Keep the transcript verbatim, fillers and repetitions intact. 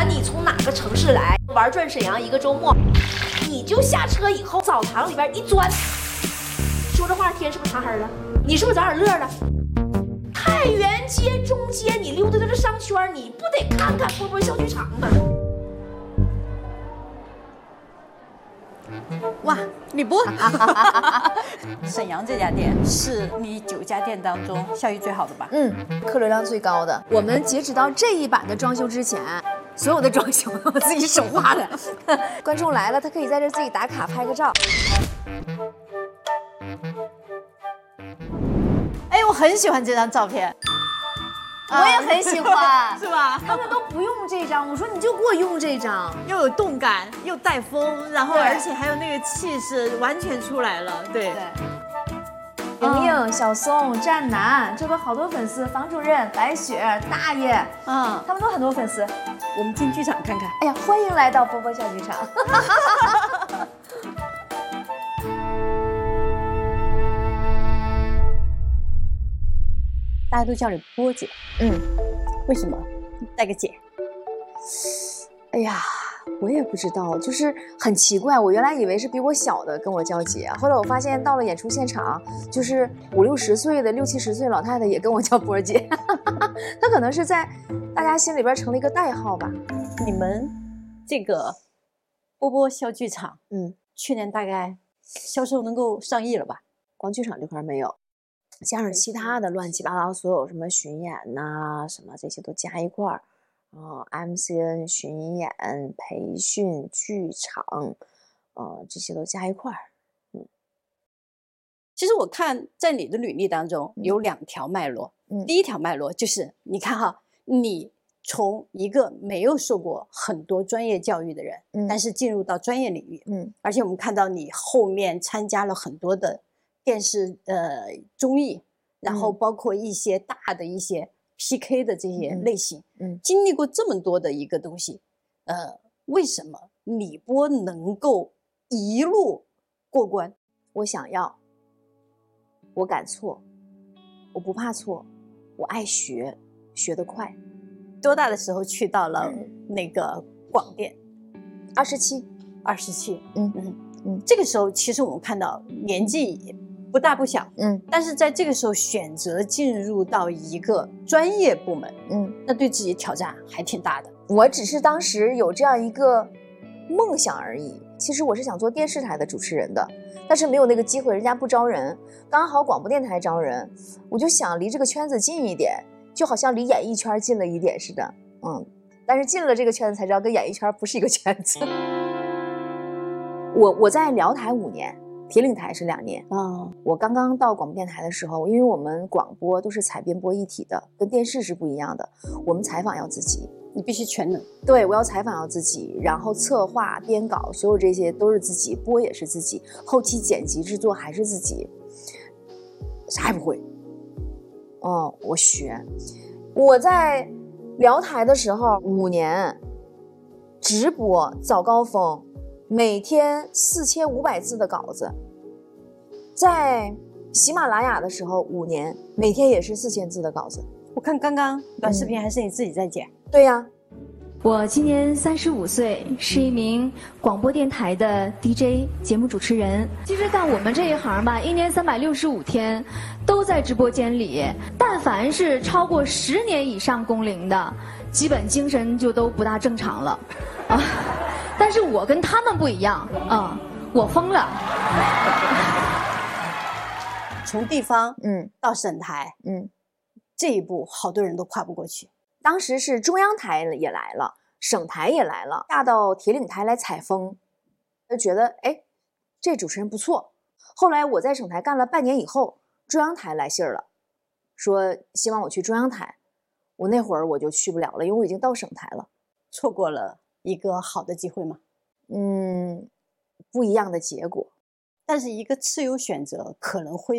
管你从哪个城市来，玩转沈阳一个周末，你就下车以后澡堂里边一钻，说这话天是不是擦黑了？你是不是找点乐了？太原街中街你溜达溜达商圈，你不得看看波波小剧场吗？ 哇，李波，沈阳这家店是你九家店当中效益最好的吧？ 嗯，客流量最高的。我们截止到这一版的装修之前，所有的装修我自己手画的。观众来了，他可以在这自己打卡拍个照。 哎，我很喜欢这张照片。 我也很喜欢， 是吧？ 他们都不用这张，我说你就给我用这张， 又有动感，又带风，然后而且还有那个气势完全出来了。对对。莹莹、小松、战南，这都好多粉丝，房主任、白雪、大爷，嗯，他们都很多粉丝。 我们进剧场看看。 哎呀，欢迎来到波波小剧场。 大家都叫你波姐，嗯，为什么带个姐？ 哎呀，我也不知道，就是很奇怪。我原来以为是比我小的跟我叫姐，后来我发现到了演出现场，就是五六十岁的、六七十岁老太太也跟我叫波姐。她可能是在大家心里边成了一个代号吧。 你们这个波波小剧场，嗯，去年大概销售能够上亿了吧？ 光剧场这块没有。加上其他的乱七八糟，所有什么巡演呐、啊，什么这些都加一块儿，啊 ，M C N 巡演、培训、剧场，呃，这些都加一块儿。嗯， 其实我看在你的履历当中有两条脉络，嗯，第一条脉络就是你看哈，你从一个没有受过很多专业教育的人，嗯，但是进入到专业领域，嗯，而且我们看到你后面参加了很多的。电视呃综艺，然后包括一些大的一些 P K 的这些类型，嗯，嗯经历过这么多的一个东西，呃，为什么李波能够一路过关？ 我想要，我敢错，我不怕错，我爱学，学得快。 多大的时候去到了那个广电？ 二十七， 二十七，嗯嗯嗯，这个时候其实我们看到年纪。不大不小，嗯，但是在这个时候选择进入到一个专业部门，嗯，那对自己挑战还挺大的。 我只是当时有这样一个梦想而已。其实我是想做电视台的主持人的，但是没有那个机会，人家不招人，刚好广播电台招人，我就想离这个圈子近一点，就好像离演艺圈近了一点似的，嗯，但是进了这个圈子才知道跟演艺圈不是一个圈子。我我在辽台五年。铁岭台是两年啊、哦，我刚刚到广播电台的时候，因为我们广播都是采编播一体的，跟电视是不一样的。我们采访要自己， 你必须全能。 对，我要采访要自己，然后策划、编稿，所有这些都是自己，播也是自己，后期剪辑制作还是自己，啥也不会。哦，我学。我在辽台的时候五年，直播早高峰。每天四千五百字的稿子，在喜马拉雅的时候五年，每天也是四千字的稿子。 我看刚刚短视频还是你自己在剪？ 嗯、对呀。 我今年三十五岁，是一名广播电台的 D J 节目主持人。其实干我们这一行吧，一年三百六十五天都在直播间里，但凡是超过十年以上工龄的，基本精神就都不大正常了啊。但是我跟他们不一样啊、嗯，我疯了。 从地方嗯到省台嗯，这一步好多人都跨不过去。 当时是中央台也来了，省台也来了，下到铁岭台来采风，就觉得哎，这主持人不错。后来我在省台干了半年以后，中央台来信了，说希望我去中央台。我那会儿我就去不了了，因为我已经到省台了， 错过了。一个好的机会吗？ 嗯，不一样的结果， 但是一个自由选择可能会